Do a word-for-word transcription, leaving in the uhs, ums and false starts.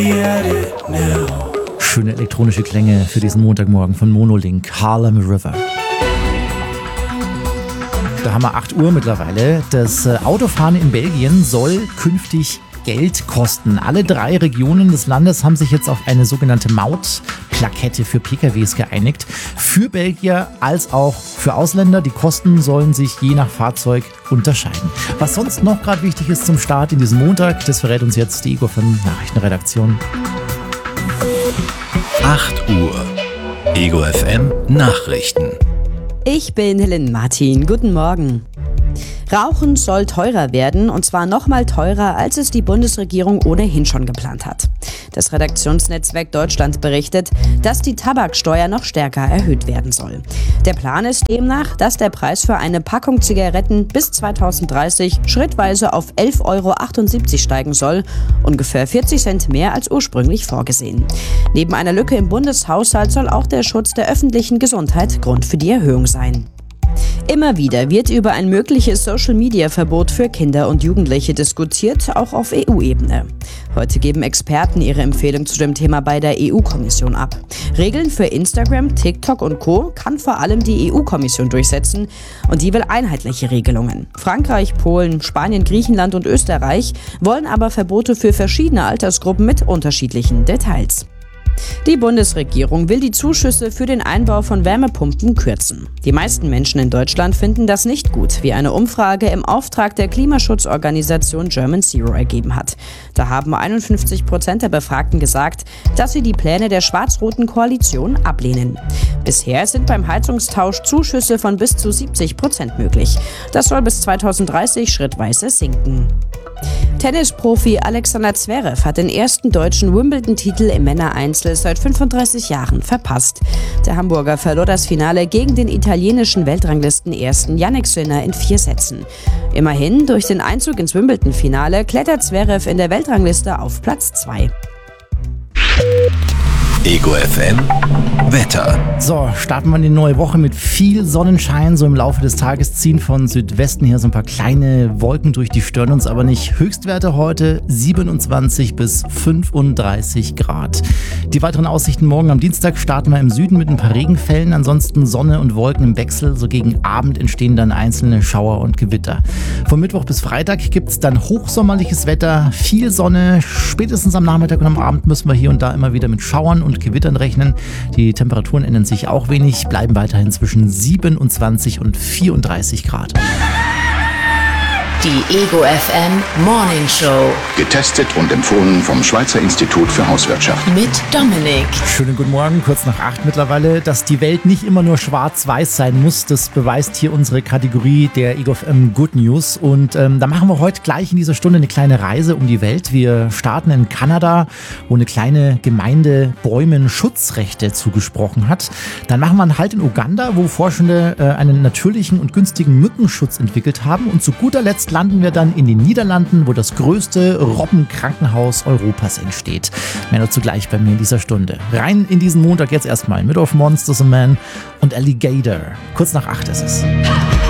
Schöne elektronische Klänge für diesen Montagmorgen von Monolink, Harlem River. Da haben wir acht Uhr mittlerweile. Das Autofahren in Belgien soll künftig Geld kosten. Alle drei Regionen des Landes haben sich jetzt auf eine sogenannte Mautplakette für P K Ws geeinigt. Für Belgier als auch für Ausländer. Die Kosten sollen sich je nach Fahrzeug unterscheiden. Was sonst noch gerade wichtig ist zum Start in diesem Montag, das verrät uns jetzt die Ego fünf Nachrichtenredaktion. acht Uhr. Ego F M Nachrichten. Ich bin Helen Martin. Guten Morgen. Rauchen soll teurer werden, und zwar noch mal teurer, als es die Bundesregierung ohnehin schon geplant hat. Das Redaktionsnetzwerk Deutschland berichtet, dass die Tabaksteuer noch stärker erhöht werden soll. Der Plan ist demnach, dass der Preis für eine Packung Zigaretten bis zweitausenddreißig schrittweise auf elf Euro achtundsiebzig steigen soll, ungefähr vierzig Cent mehr als ursprünglich vorgesehen. Neben einer Lücke im Bundeshaushalt soll auch der Schutz der öffentlichen Gesundheit Grund für die Erhöhung sein. Immer wieder wird über ein mögliches Social-Media-Verbot für Kinder und Jugendliche diskutiert, auch auf E U-Ebene. Heute geben Experten ihre Empfehlung zu dem Thema bei der E U-Kommission ab. Regeln für Instagram, TikTok und Co. kann vor allem die E U-Kommission durchsetzen, und die will einheitliche Regelungen. Frankreich, Polen, Spanien, Griechenland und Österreich wollen aber Verbote für verschiedene Altersgruppen mit unterschiedlichen Details. Die Bundesregierung will die Zuschüsse für den Einbau von Wärmepumpen kürzen. Die meisten Menschen in Deutschland finden das nicht gut, wie eine Umfrage im Auftrag der Klimaschutzorganisation German Zero ergeben hat. Da haben einundfünfzig Prozent der Befragten gesagt, dass sie die Pläne der schwarz-roten Koalition ablehnen. Bisher sind beim Heizungstausch Zuschüsse von bis zu siebzig Prozent möglich. Das soll bis zweitausenddreißig schrittweise sinken. Tennisprofi Alexander Zverev hat den ersten deutschen Wimbledon-Titel im Männereinzel seit fünfunddreißig Jahren verpasst. Der Hamburger verlor das Finale gegen den italienischen Weltranglistenersten Jannik Sinner in vier Sätzen. Immerhin, durch den Einzug ins Wimbledon-Finale klettert Zverev in der Weltrangliste auf Platz zwei. Ego F M Wetter. So, starten wir in die neue Woche mit viel Sonnenschein. So im Laufe des Tages ziehen von Südwesten her so ein paar kleine Wolken durch, die stören uns aber nicht. Höchstwerte heute siebenundzwanzig bis fünfunddreißig Grad. Die weiteren Aussichten morgen am Dienstag starten wir im Süden mit ein paar Regenfällen. Ansonsten Sonne und Wolken im Wechsel. So gegen Abend entstehen dann einzelne Schauer und Gewitter. Von Mittwoch bis Freitag gibt es dann hochsommerliches Wetter, viel Sonne. Spätestens am Nachmittag und am Abend müssen wir hier und da immer wieder mit Schauern und Gewittern rechnen. Die Temperaturen ändern sich auch wenig, bleiben weiterhin zwischen siebenundzwanzig und vierunddreißig Grad. Die Ego F M Morning Show. Getestet und empfohlen vom Schweizer Institut für Hauswirtschaft. Mit Dominik. Schönen guten Morgen, kurz nach acht mittlerweile. Dass die Welt nicht immer nur schwarz-weiß sein muss, das beweist hier unsere Kategorie der Ego F M Good News. Und ähm, da machen wir heute gleich in dieser Stunde eine kleine Reise um die Welt. Wir starten in Kanada, wo eine kleine Gemeinde Bäumen Schutzrechte zugesprochen hat. Dann machen wir einen Halt in Uganda, wo Forschende äh, einen natürlichen und günstigen Mückenschutz entwickelt haben. Und zu guter Letzt landen wir dann in den Niederlanden, wo das größte Robbenkrankenhaus Europas entsteht. Mehr dazu gleich bei mir in dieser Stunde. Rein in diesen Montag jetzt erstmal mit of Monsters and Men und Alligator. Kurz nach acht ist es.